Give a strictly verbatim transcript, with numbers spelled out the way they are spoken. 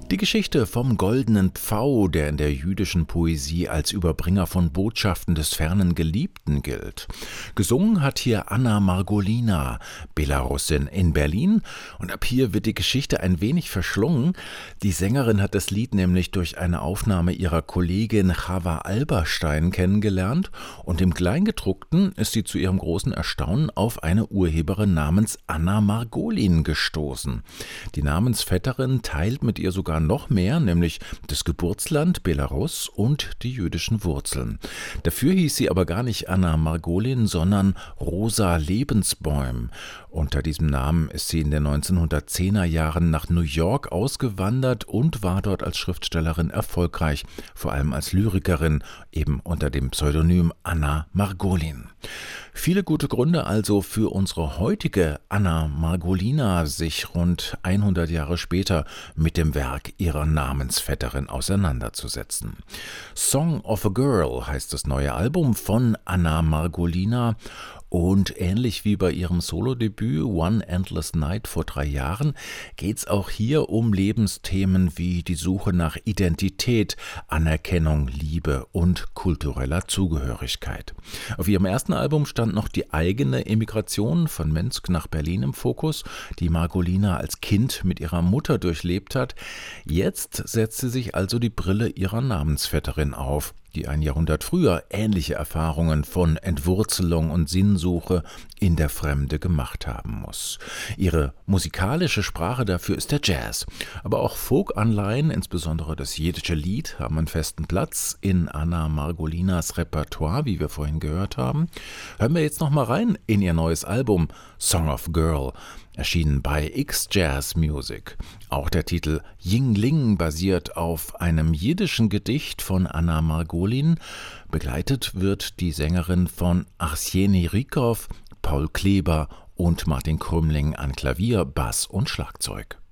Die Geschichte vom Goldenen Pfau, der in der jüdischen Poesie als Überbringer von Botschaften des fernen Geliebten gilt. Gesungen hat hier Anna Margolina, Belarusin in Berlin, und ab hier wird die Geschichte ein wenig verschlungen. Die Sängerin hat das Lied nämlich durch eine Aufnahme ihrer Kollegin Chava Alberstein kennengelernt, und im Kleingedruckten ist sie zu ihrem großen Erstaunen auf eine Urheberin namens Anna Margolin gestoßen. Die Namensvetterin teilt mit ihr sogar noch mehr, nämlich das Geburtsland Belarus und die jüdischen Wurzeln. Dafür hieß sie aber gar nicht Anna Margolin, sondern Rosa Lebensbäum. Unter diesem Namen ist sie in den neunzehnhundertzehner Jahren nach New York ausgewandert und war dort als Schriftstellerin erfolgreich, vor allem als Lyrikerin, eben unter dem Pseudonym Anna Margolin. Viele gute Gründe also für unsere heutige Anna Margolina, sich rund hundert Jahre später mit dem Werk ihrer Namensvetterin auseinanderzusetzen. Song of a Girl heißt das neue Album von Anna Margolina. Und ähnlich wie bei ihrem Solodebüt One Endless Night vor drei Jahren geht es auch hier um Lebensthemen wie die Suche nach Identität, Anerkennung, Liebe und kultureller Zugehörigkeit. Auf ihrem ersten Album stand noch die eigene Emigration von Minsk nach Berlin im Fokus, die Margolina als Kind mit ihrer Mutter durchlebt hat. Jetzt setzt sie sich also die Brille ihrer Namensvetterin auf, die ein Jahrhundert früher ähnliche Erfahrungen von Entwurzelung und Sinnsuche in der Fremde gemacht haben muss. Ihre musikalische Sprache dafür ist der Jazz. Aber auch Folk-Anleihen, insbesondere das jiddische Lied, haben einen festen Platz in Anna Margolinas Repertoire, wie wir vorhin gehört haben. Hören wir jetzt noch mal rein in ihr neues Album Song of Girl, erschienen bei X-Jazz Music. Auch der Titel Yingling basiert auf einem jiddischen Gedicht von Anna Margolin. Begleitet wird die Sängerin von Arseni Rykov, Paul Kleber und Martin Krümling an Klavier, Bass und Schlagzeug.